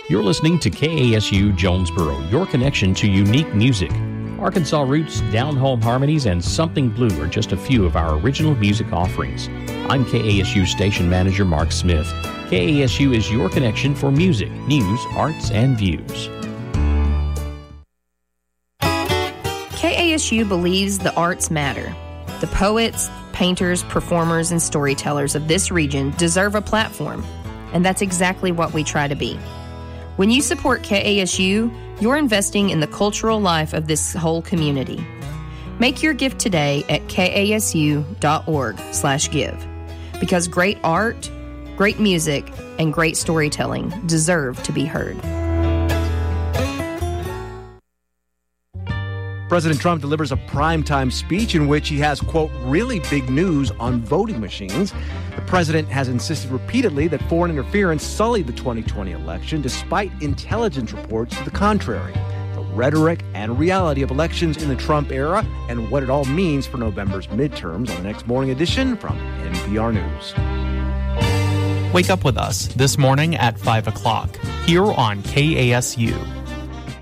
You're listening to KASU Jonesboro, your connection to unique music. Arkansas roots, down-home harmonies, and something blue are just a few of our original music offerings. I'm KASU Station Manager Mark Smith. KASU is your connection for music, news, arts, and views. KASU believes the arts matter. The poets, painters, performers, and storytellers of this region deserve a platform, and that's exactly what we try to be. When you support KASU, you're investing in the cultural life of this whole community. Make your gift today at kasu.org/give, because great art, great music, and great storytelling deserve to be heard. President Trump delivers a primetime speech in which he has, quote, really big news on voting machines. The president has insisted repeatedly that foreign interference sullied the 2020 election, despite intelligence reports to the contrary. The rhetoric and reality of elections in the Trump era and what it all means for November's midterms on the next morning edition from NPR News. Wake up with us this morning at 5 o'clock here on KASU.